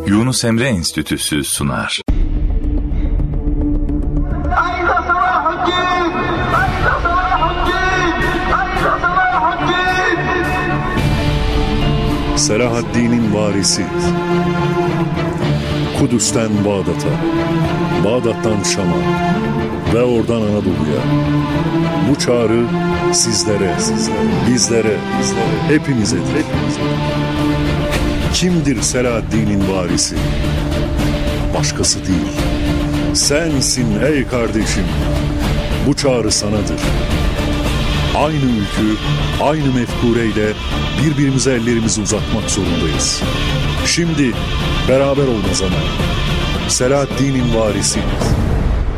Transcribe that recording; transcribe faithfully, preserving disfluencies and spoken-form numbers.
Yunus Emre Enstitüsü sunar. Selahaddin'in varisi. Kudüs'ten Bağdat'a, Bağdat'tan Şam'a ve oradan Anadolu'ya. Bu çağrı sizlere, sizlere, bizlere, bizlere, hepimize, hepimize. Kimdir Selahaddin'in varisi? Başkası değil. Sensin ey kardeşim. Bu çağrı sanadır. Aynı ülkü, aynı mefkureyle birbirimize ellerimizi uzatmak zorundayız. Şimdi beraber olma zamanı. Selahaddin'in varisi.